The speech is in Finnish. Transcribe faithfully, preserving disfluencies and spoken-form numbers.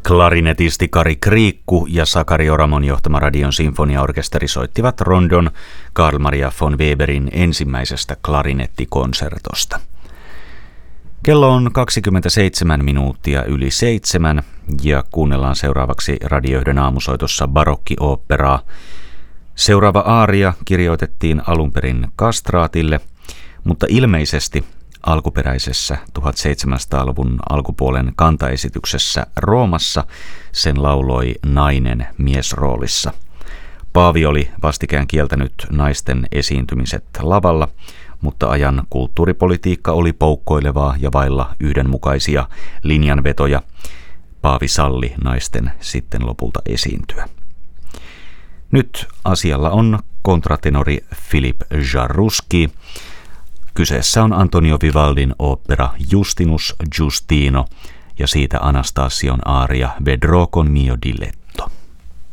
Klarinetisti Kari Kriikku ja Sakari Oramon johtama Radion sinfoniaorkesteri soittivat rondon Carl Maria von Weberin ensimmäisestä klarinettikonsertosta. Kello on kaksikymmentäseitsemän minuuttia yli seitsemän ja kuunnellaan seuraavaksi Radio yhden aamusoitossa barokki-oopperaa. Seuraava aaria kirjoitettiin alun perin kastraatille, mutta ilmeisesti alkuperäisessä tuhatseitsemänsataaluvun alkupuolen kantaesityksessä Roomassa sen lauloi nainen miesroolissa. Paavi oli vastikään kieltänyt naisten esiintymiset lavalla, mutta ajan kulttuuripolitiikka oli poukkoilevaa ja vailla yhdenmukaisia linjanvetoja. Paavi salli naisten sitten lopulta esiintyä. Nyt asialla on kontratenori Philippe Jaruski. Kyseessä on Antonio Vivaldin opera Justinus Giustino ja siitä Anastasion aaria Vedrò con mio diletto.